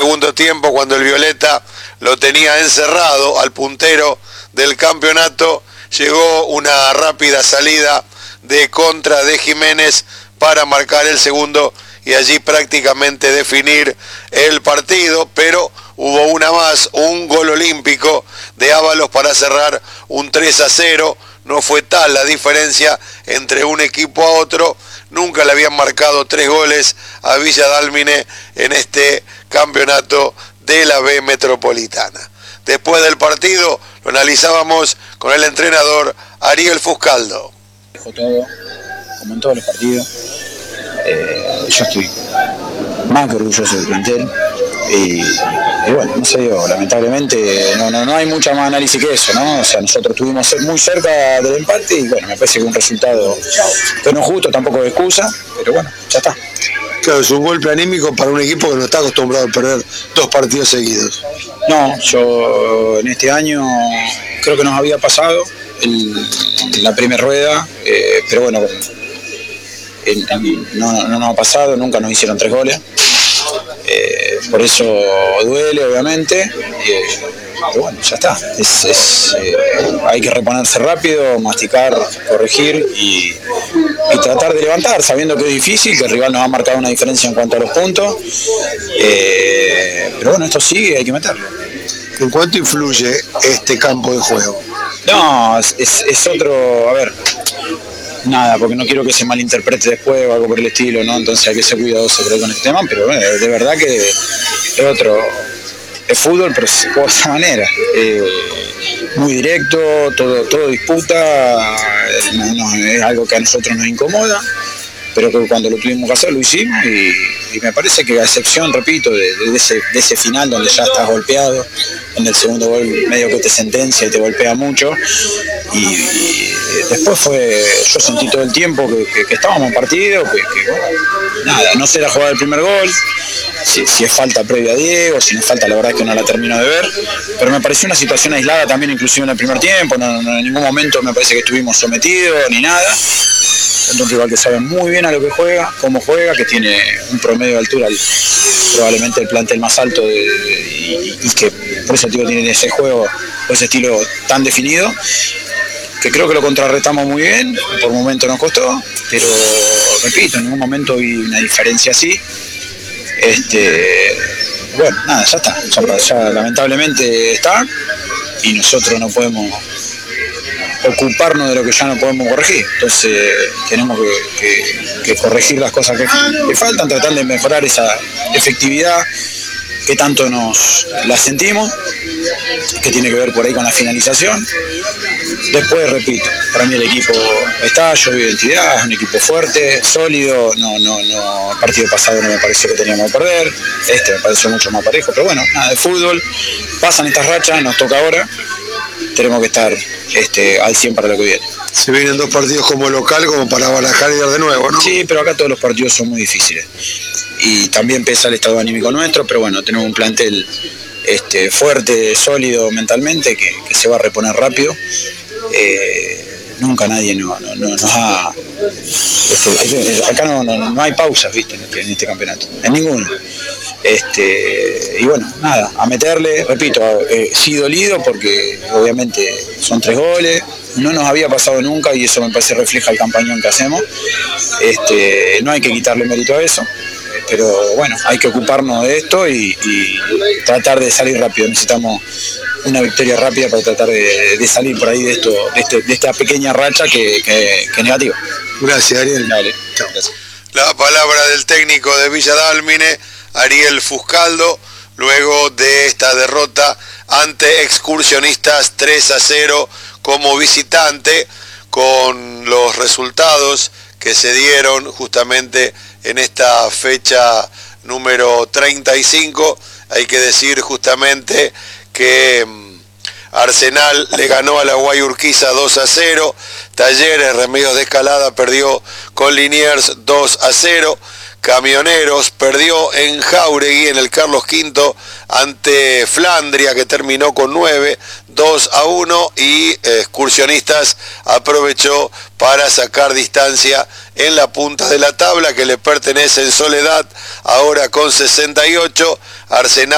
segundo tiempo, cuando el Violeta lo tenía encerrado al puntero del campeonato, llegó una rápida salida de contra de Jiménez para marcar el segundo y allí prácticamente definir el partido, pero hubo una más, un gol olímpico de Ábalos para cerrar un 3-0. No fue tal la diferencia entre un equipo a otro. Nunca le habían marcado 3 goles a Villa Dálmine en este campeonato de la B Metropolitana. Después del partido lo analizábamos con el entrenador Ariel Fuscaldo. Dejó todo, como en todos los partidos. Yo estoy más que orgulloso del plantel. Y bueno, no se dio, lamentablemente no hay mucha más análisis que eso, ¿no? O sea, nosotros estuvimos muy cerca del empate y bueno, me parece que un resultado que no es justo, tampoco de excusa, pero bueno, ya está. Claro, es un golpe anímico para un equipo que no está acostumbrado a perder 2 partidos seguidos. No, yo en este año creo que nos había pasado la primera rueda, pero bueno, no nos ha pasado, nunca nos hicieron 3 goles. Por eso duele, obviamente, pero bueno, ya está. Hay que reponerse rápido, masticar, corregir y tratar de levantar, sabiendo que es difícil, que el rival nos ha marcado una diferencia en cuanto a los puntos. Pero bueno, esto sigue, hay que meterlo. ¿En cuánto influye este campo de juego? No, es otro, a ver, nada, porque no quiero que se malinterprete después o algo por el estilo, ¿no? Entonces hay que ser cuidadoso, creo, con este tema, pero bueno, de verdad que es otro, es fútbol, pero se juega de esta manera. Muy directo, todo disputa, no, es algo que a nosotros nos incomoda, pero que cuando lo tuvimos que hacer lo hicimos y me parece que a excepción, repito, de ese final donde ya estás golpeado, donde el segundo gol medio que te sentencia y te golpea mucho, y después yo sentí todo el tiempo que estábamos en partido, que bueno, nada, no sé la jugada del primer gol, si es falta previa a Diego, si no es falta, la verdad es que no la termino de ver, pero me pareció una situación aislada también, inclusive en el primer tiempo, no en ningún momento me parece que estuvimos sometidos ni nada. Es un rival que sabe muy bien a lo que juega, cómo juega, que tiene un promedio de altura probablemente el plantel más alto y que por eso tiene ese juego, ese estilo tan definido, que creo que lo contrarrestamos muy bien, por momentos nos costó, pero repito, en ningún momento vi una diferencia así. Bueno, nada, ya está, ya lamentablemente está y nosotros no podemos ocuparnos de lo que ya no podemos corregir, entonces tenemos que corregir las cosas que faltan, tratar de mejorar esa efectividad que tanto la sentimos, que tiene que ver por ahí con la finalización. Después, repito, para mí el equipo está, yo veo identidad, es un equipo fuerte, sólido, el partido pasado no me pareció que teníamos que perder, me pareció mucho más parejo, pero bueno, nada, de fútbol, pasan estas rachas, nos toca ahora, tenemos que estar al 100 para lo que viene. Se vienen 2 partidos como local, como para barajar y dar de nuevo, ¿no? Sí, pero acá todos los partidos son muy difíciles. Y también pesa el estado anímico nuestro, pero bueno, tenemos un plantel fuerte, sólido mentalmente, que se va a reponer rápido. Nunca nadie nos ha... acá no hay pausas, ¿viste? En este campeonato, en ninguno. Y bueno, nada, a meterle, repito, sí dolido porque obviamente son 3 goles, no nos había pasado nunca y eso me parece refleja el campañón que hacemos. No hay que quitarle mérito a eso, pero bueno, hay que ocuparnos de esto y tratar de salir rápido. Necesitamos una victoria rápida para tratar de salir por ahí de esta pequeña racha que es negativa. Gracias, Ariel. Dale, chao. Gracias. La palabra del técnico de Villa Dálmine, Ariel Fuscaldo, luego de esta derrota ante Excursionistas 3-0 como visitante, con los resultados que se dieron justamente en esta fecha número 35. Hay que decir justamente que Arsenal le ganó a la Guayurquiza 2-0, Talleres Remedios de Escalada perdió con Liniers 2-0, Camioneros perdió en Jáuregui, en el Carlos V, ante Flandria, que terminó con 9, 2-1, y Excursionistas aprovechó para sacar distancia en la punta de la tabla, que le pertenece en Soledad, ahora con 68, Arsenal